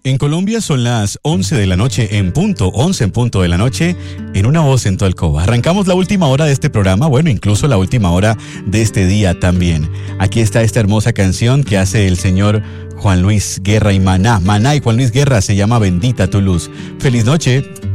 En Colombia son las 11 de la noche en punto, 11 en punto de la noche, en Una Voz en tu Alcoba. Arrancamos la última hora de este programa, bueno, incluso la última hora de este día también. Aquí está esta hermosa canción que hace el señor Juan Luis Guerra y Maná. Maná y Juan Luis Guerra, se llama Bendita tu luz. Feliz noche.